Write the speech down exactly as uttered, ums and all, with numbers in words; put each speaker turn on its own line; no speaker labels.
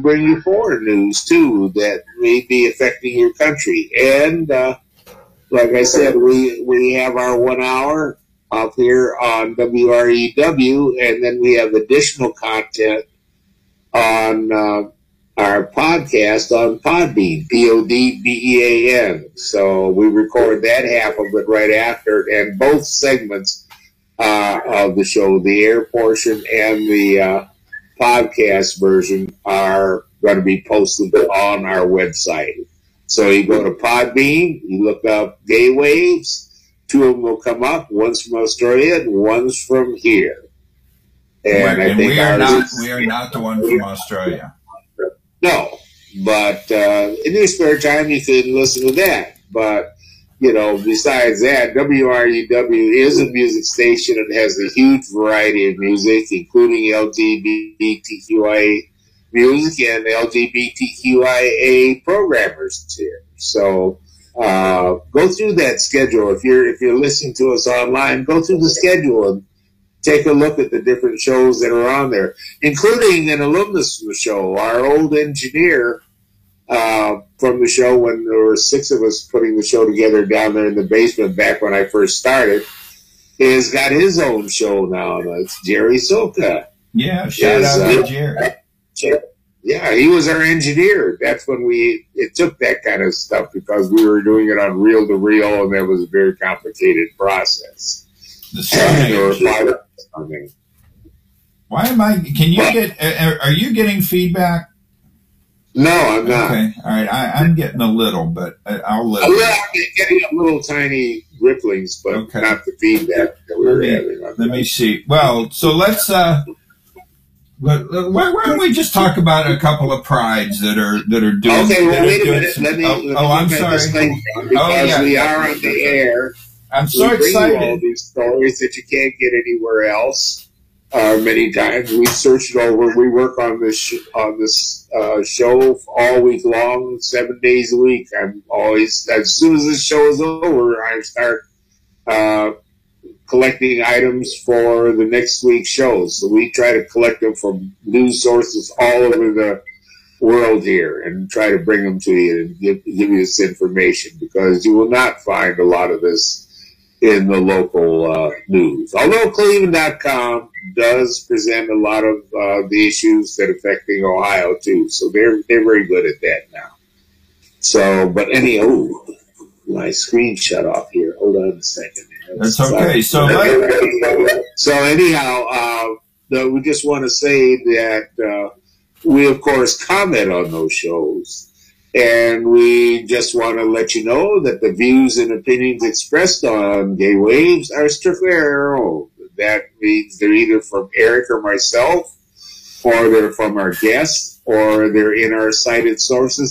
bring you foreign news too that may be affecting your country. And uh, like I said, we we have our one hour up here on W R E W, and then we have additional content on uh, our podcast on Podbean, P O D B E A N. So we record that half of it right after, and both segments uh, of the show, the air portion and the uh, podcast version, are going to be posted on our website. So you go to Podbean, you look up Gay Waves, two of them will come up, one's from Australia and one's from here.
And, and I think we are not is, we are not the one from Australia.
No, but uh, in your spare time you can listen to that. But you know, besides that, W R U W is a music station and has a huge variety of music, including L G B T Q I A music and L G B T Q I A programmers here. So uh, go through that schedule. If you're if you're listening to us online, go through the schedule and take a look at the different shows that are on there, including an alumnus from the show. Our old engineer uh, from the show, when there were six of us putting the show together down there in the basement back when I first started, has got his own show now. It's Jerry Soka.
Yeah, shout is, out to uh, Jerry.
Yeah, he was our engineer. That's when we it took that kind of stuff because we were doing it on reel to reel, and that was a very complicated process.
The Sony. Why am I? Can you but, get? Are you getting feedback?
No, I'm not.
Okay, all right. I, I'm getting a little, but I'll let.
I'm getting a little tiny ripplings, but okay. Not the feedback that we
were
let me,
having. Let that. me see. Well, so let's. Uh, let, why, why don't we just talk about a couple of prides that are that are doing?
Okay, well, wait a
doing
minute.
Some,
let me.
Oh,
let me
oh I'm sorry.
Because
oh, yeah.
we are on the air.
I'm so
we bring
excited.
You all these stories that you can't get anywhere else. Uh, many times we search it over. We work on this sh on this uh, show all week long, seven days a week. I'm always as soon as this show is over, I start uh, collecting items for the next week's shows. So we try to collect them from news sources all over the world here and try to bring them to you and give give you this information because you will not find a lot of this in the local uh, news. Although Cleveland dot com does present a lot of uh, the issues that affecting Ohio too, so they're they're very good at that now. So, but anyhow, ooh, my screen shut off here. Hold on a second.
That's okay. So,
so anyhow, uh, the, we just want to say that uh, we of course comment on those shows. And we just want to let you know that the views and opinions expressed on Gay Waves are strictly our own. That means they're either from Eric or myself, or they're from our guests, or they're in our cited sources.